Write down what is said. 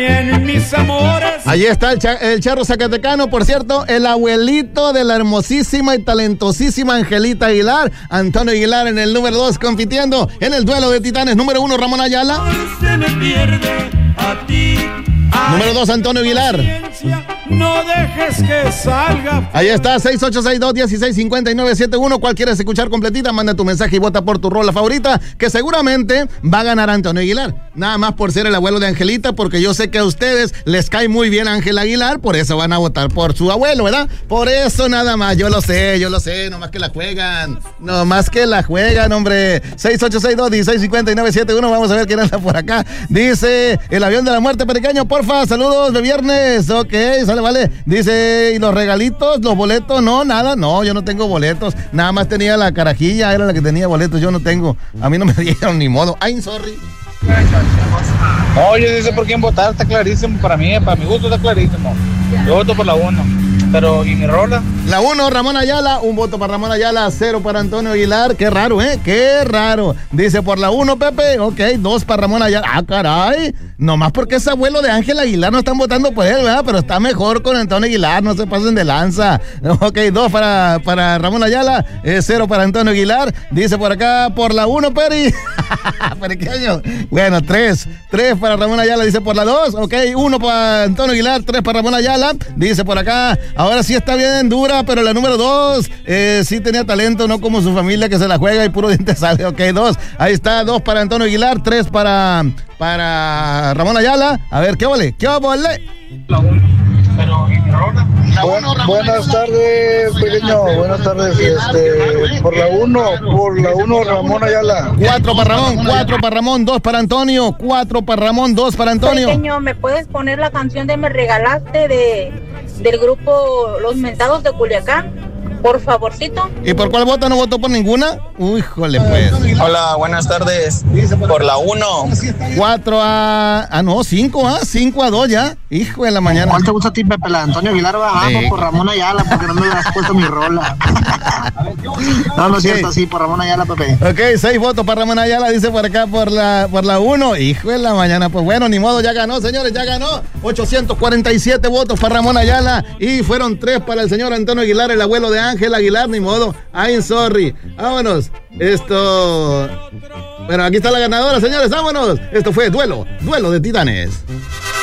En mis amores. Allí está el charro zacatecano, por cierto, el abuelito de la hermosísima y talentosísima Angelita Aguilar, Antonio Aguilar en el número 2, compitiendo en el duelo de titanes. Número 1, Ramón Ayala. Se me pierde a ti. Número 2, Antonio Aguilar. No dejes que salga. Ahí está, 6862-165971. ¿Cuál quieres escuchar completita? Manda tu mensaje y vota por tu rola favorita, que seguramente va a ganar Antonio Aguilar. Nada más por ser el abuelo de Angelita, porque yo sé que a ustedes les cae muy bien Ángel Aguilar, por eso van a votar por su abuelo, ¿verdad? Por eso nada más, yo lo sé, nomás que la juegan, hombre. 6862-165971. Vamos a ver quién anda por acá. Dice, el avión de la muerte pequeño, porfa, saludos de viernes. Ok, sale, vale. Dice, ¿y los regalitos, los boletos? No, nada, no, yo no tengo boletos. Nada más tenía la carajilla, era la que tenía boletos, yo no tengo. A mí no me dieron ni modo. I'm sorry. Oye, dice por quién votar, está clarísimo para mí, para mi gusto está clarísimo. Yo voto por la 1, pero ¿y mi rola? La 1, Ramón Ayala, un voto para Ramón Ayala, 0 para Antonio Aguilar. Qué raro, qué raro. Dice por la 1, Pepe, ok, 2 para Ramón Ayala. Ah, caray, nomás porque es abuelo de Ángel Aguilar no están votando por él, ¿verdad? Pero está mejor con Antonio Aguilar, no se pasen de lanza. Ok, 2 para Ramón Ayala, 0 para Antonio Aguilar. Dice por acá, por la 1, Peri. Pequeño. Bueno, 3 para Ramón Ayala, dice por la 2, ok, 1 para Antonio Aguilar, 3 para Ramón Ayala. Dice por acá, ahora sí está bien dura, pero la número 2 sí tenía talento, no como su familia que se la juega y puro diente sale. Ok, 2, ahí está, 2 para Antonio Aguilar, 3 para Ramón Ayala. A ver, ¿qué vale? Buenas tardes, pequeño. Buenas tardes. Por la 1, Ramón Ayala. 4 para Ramón, 2 para Antonio. 4 para Ramón, 2 para Antonio. Pequeño, ¿me puedes poner la canción de Me Regalaste del grupo Los Mentados de Culiacán? Por favorcito. ¿Y por cuál vota? ¿No votó por ninguna? Uy, híjole, pues. Hola, buenas tardes. Por la 1. 4 a... no, 5 a 2 ya. Hijo de la mañana. ¿Cuál te gusta a ti, Pepe? La Antonio Aguilar va abajo por Ramón Ayala, porque no me has puesto mi rola. No es cierto, sí, por Ramón Ayala, Pepe. Ok, 6 votos para Ramón Ayala, dice por acá por la 1. Hijo de la mañana, pues bueno, ni modo, ya ganó, señores, ya ganó. 847 votos para Ramón Ayala y fueron 3 para el señor Antonio Aguilar, el abuelo de Ángel Aguilar, ni modo. I'm sorry. Vámonos. Bueno, aquí está la ganadora, señores, vámonos. Esto fue Duelo de Titanes.